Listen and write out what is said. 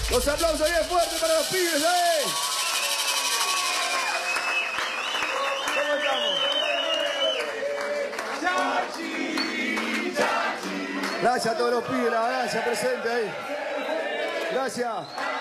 Los aplausos bien fuertes para los pibes, ¿Cómo estamos? Chachi, chachi. Gracias a todos los pibes, la ganancia presente ahí. Gracias.